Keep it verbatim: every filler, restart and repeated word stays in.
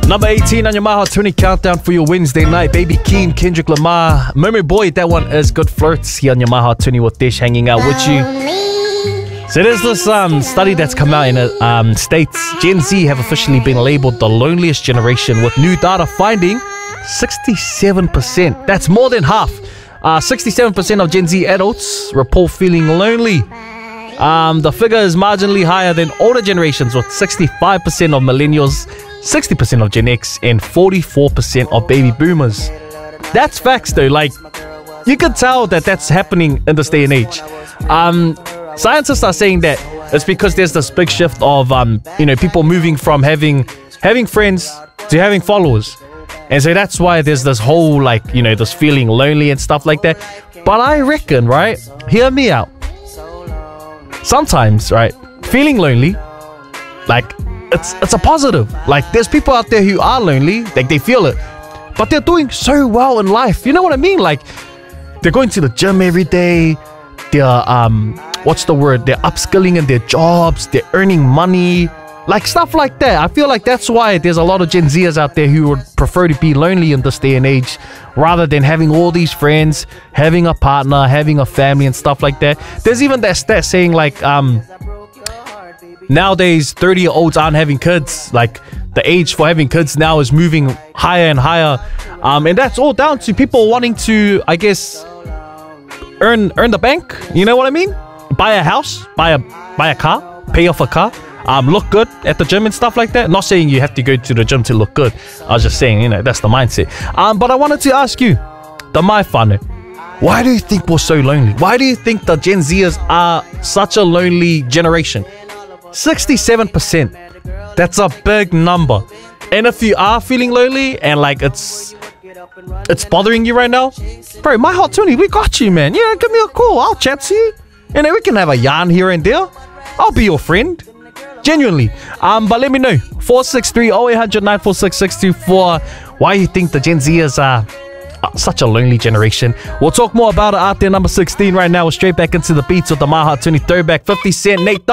Number eighteen on your My Hot twenty countdown for your Wednesday night. Baby Keem, Kendrick Lamar, Murmur Boy. That one is Good Flirts here on your My Hot twenty with Dish hanging out with you. So there's this um, study that's come out in the um, States. Gen Z have officially been labeled the loneliest generation, with new data finding sixty-seven percent. That's more than half. Uh, sixty-seven percent of Gen Z adults report feeling lonely. Um, the figure is marginally higher than older generations, with sixty-five percent of millennials, sixty percent of Gen X, and forty-four percent of baby boomers. That's facts though. Like, you can tell that that's happening in this day and age. Um, scientists are saying that it's because there's this big shift of um, you know, people moving from having having friends to having followers. And so that's why there's this whole, like, you know, this feeling lonely and stuff like that. But I reckon, right, hear me out. Sometimes, right, feeling lonely, like, it's it's a positive. Like, there's people out there who are lonely, like, they feel it, but they're doing so well in life. You know what I mean? Like, they're going to the gym every day. They're, um, what's the word? They're upskilling in their jobs. They're earning money. Like, stuff like that. I feel like that's why there's a lot of Gen Zers out there who would prefer to be lonely in this day and age, rather than having all these friends, having a partner, having a family and stuff like that. There's even that stat saying, like, um, nowadays thirty year olds aren't having kids. Like, the age for having kids now is moving higher and higher. Um, and that's all down to people wanting to, I guess, earn earn the bank. You know what I mean? Buy a house, buy a buy a car, pay off a car. Um, look good at the gym and stuff like that. Not saying you have to go to the gym to look good. I was just saying, you know, that's the mindset. Um, but I wanted to ask you, the my whānau, why do you think we're so lonely? Why do you think the Gen Zers are such a lonely generation? sixty-seven percent. That's a big number. And if you are feeling lonely and like it's it's bothering you right now, bro, My Hot twenty, we got you, man. Yeah, give me a call. I'll chat to you. And then we can have a yarn here and there. I'll be your friend. Genuinely. Um, but let me know. four six three, oh eight hundred, nine four six, six two four. Why you think the Gen Zers are uh, such a lonely generation. We'll talk more about it out there. Number sixteen right now. We're straight back into the beats with the My Hot twenty throwback. fifty Cent, Nate